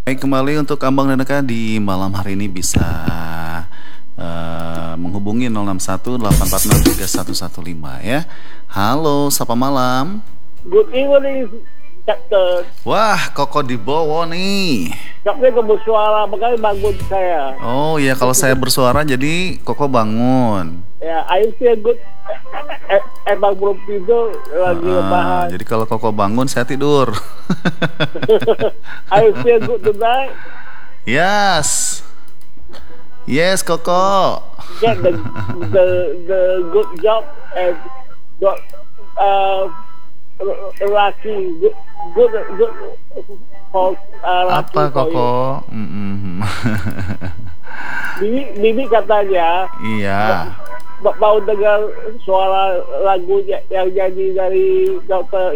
Baik, kembali untuk Abang dan Eka di malam hari ini bisa menghubungi 061 846 3115 ya. Halo, sapa malam. Good evening, Captain. Wah, Koko di Bowo nih. Captain kamu suara, makanya bangun saya. Oh ya, kalau saya bersuara jadi Koko bangun. Ya, I feel good. Emang belum tidur, lagi rebahan. Jadi kalau Koko bangun saya tidur. I feel good tonight. Yes. Yes, Koko. Get the good job and got lucky good for Apa lucky for you. Koko? Bibi katanya Iya. mau dengar suara lagu yang nyanyi dari Dr.